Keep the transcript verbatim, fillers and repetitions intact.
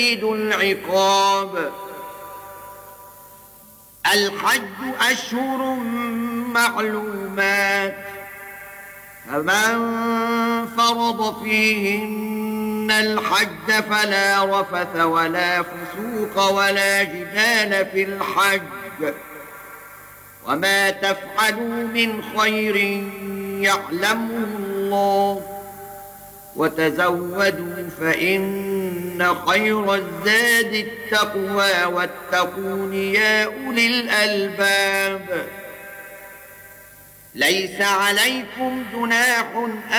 شديد العقاب. الحج أشهر معلومات، فمن فرض فيهن الحج فلا رفث ولا فسوق ولا جدال في الحج، وما تفعلوا من خير يعلمه الله، وتزودوا فإن خير الزاد التقوى واتقون يا أولي الألباب. ليس عليكم جناح